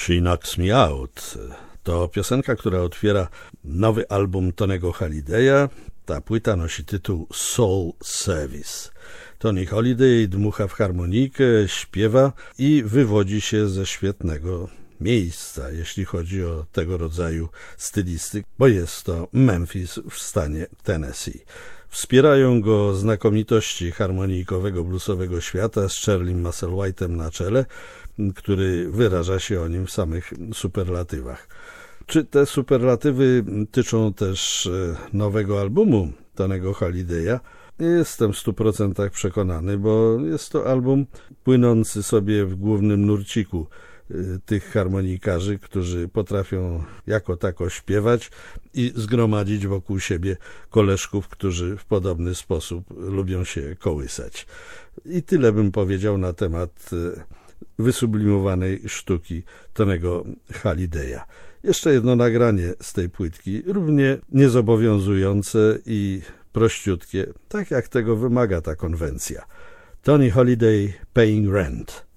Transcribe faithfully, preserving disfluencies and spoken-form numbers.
She Knocks Me Out. To piosenka, która otwiera nowy album Tonego Hallidaya. Ta płyta nosi tytuł Soul Service. Tony Halliday dmucha w harmonijkę, śpiewa i wywodzi się ze świetnego miejsca, jeśli chodzi o tego rodzaju stylistyk, bo jest to Memphis w stanie Tennessee. Wspierają go znakomitości harmonijkowego bluesowego świata z Charliem Musselwhite'em na czele, który wyraża się o nim w samych superlatywach. Czy te superlatywy tyczą też nowego albumu Tonego Hallidaya? Jestem w stu procentach przekonany, bo jest to album płynący sobie w głównym nurciku tych harmonikarzy, którzy potrafią jako tako śpiewać i zgromadzić wokół siebie koleżków, którzy w podobny sposób lubią się kołysać. I tyle bym powiedział na temat wysublimowanej sztuki Tonego Hallidaya. Jeszcze jedno nagranie z tej płytki, równie niezobowiązujące i prościutkie, tak jak tego wymaga ta konwencja. Tony Halliday, Paying Rent.